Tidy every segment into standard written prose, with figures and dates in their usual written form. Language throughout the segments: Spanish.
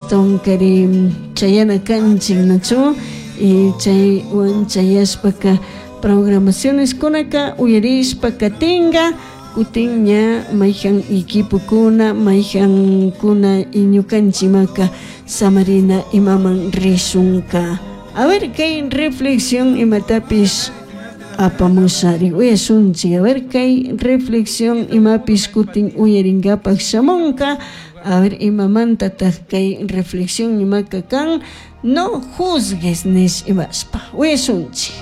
tonkari chayana kanchik nachu y chay chayashpaka programaciones kunaka uyarishpa katinga kutinña mayhan equipokuna mayhan kuna iñukanchimaka samarina imaman rishunka. A ver kay reflexión imatapish apamusari uyasunchik. A ver kay reflexión imapis kutin uyaringapak shamunka. A ver imamantataq kay reflexión imaka kan no juzgues nish imashpa uyasunchik.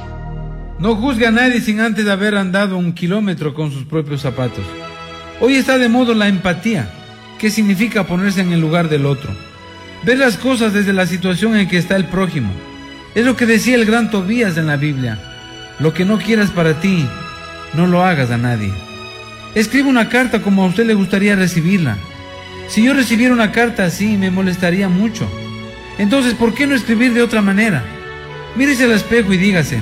No juzgue a nadie sin antes de haber andado 1 kilómetro con sus propios zapatos. Hoy está de moda la empatía, que significa ponerse en el lugar del otro. Ver las cosas desde la situación en que está el prójimo. Es lo que decía el gran Tobías en la Biblia. Lo que no quieras para ti, no lo hagas a nadie. Escriba una carta como a usted le gustaría recibirla. Si yo recibiera una carta así, me molestaría mucho. Entonces, ¿por qué no escribir de otra manera? Mírese al espejo y dígase: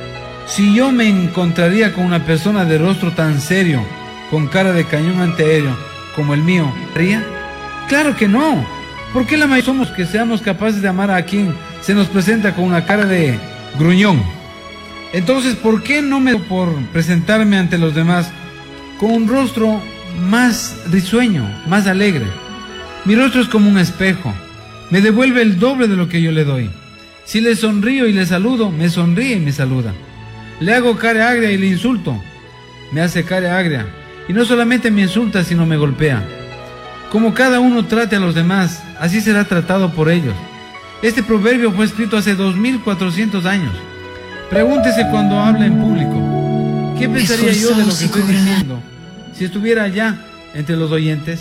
si yo me encontraría con una persona de rostro tan serio, con cara de cañón antiaéreo como el mío, ¿haría? ¡Claro que no! ¿Por qué la mayoría somos que seamos capaces de amar a quien se nos presenta con una cara de gruñón? Entonces, ¿por qué no me por presentarme ante los demás con un rostro más risueño, más alegre? Mi rostro es como un espejo, me devuelve el doble de lo que yo le doy. Si le sonrío y le saludo, me sonríe y me saluda. Le hago cara agria y le insulto, me hace cara agria, y no solamente me insulta, sino me golpea. Como cada uno trate a los demás, así será tratado por ellos. Este proverbio fue escrito hace 2400 años. Pregúntese cuando habla en público: ¿qué pensaría yo de lo que estoy diciendo si estuviera allá entre los oyentes?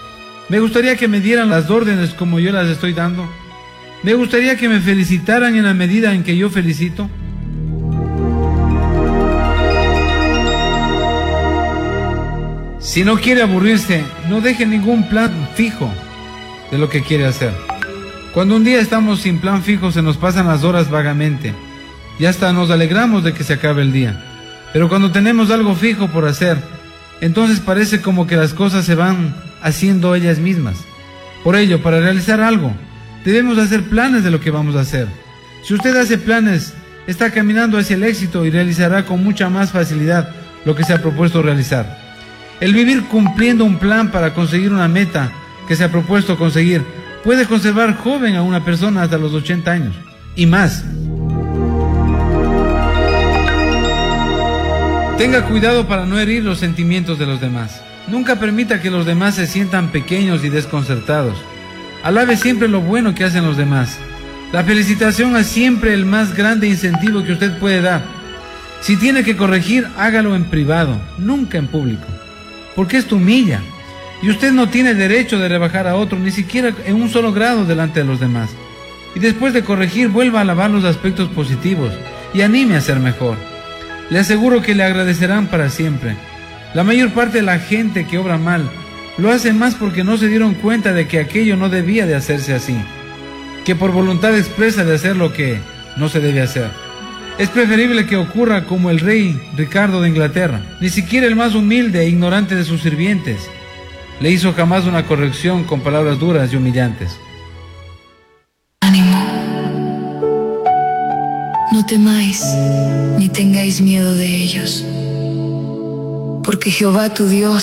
Me gustaría que me dieran las órdenes como yo las estoy dando. Me gustaría que me felicitaran en la medida en que yo felicito. Si no quiere aburrirse, no deje ningún plan fijo de lo que quiere hacer. Cuando un día estamos sin plan fijo, se nos pasan las horas vagamente y hasta nos alegramos de que se acabe el día. Pero cuando tenemos algo fijo por hacer, entonces parece como que las cosas se van haciendo ellas mismas. Por ello, para realizar algo, debemos hacer planes de lo que vamos a hacer. Si usted hace planes, está caminando hacia el éxito y realizará con mucha más facilidad lo que se ha propuesto realizar. El vivir cumpliendo un plan para conseguir una meta que se ha propuesto conseguir puede conservar joven a una persona hasta los 80 años y más. Tenga cuidado para no herir los sentimientos de los demás. Nunca permita que los demás se sientan pequeños y desconcertados. Alabe siempre lo bueno que hacen los demás. La felicitación es siempre el más grande incentivo que usted puede dar. Si tiene que corregir, hágalo en privado, nunca en público, porque esto humilla, y usted no tiene derecho de rebajar a otro, ni siquiera en un solo grado delante de los demás. Y después de corregir, vuelva a alabar los aspectos positivos y anime a ser mejor. Le aseguro que le agradecerán para siempre. La mayor parte de la gente que obra mal lo hace más porque no se dieron cuenta de que aquello no debía de hacerse así, que por voluntad expresa de hacer lo que no se debe hacer. Es preferible que ocurra como el rey Ricardo de Inglaterra. Ni siquiera el más humilde e ignorante de sus sirvientes le hizo jamás una corrección con palabras duras y humillantes. Ánimo. No temáis, ni tengáis miedo de ellos, porque Jehová tu Dios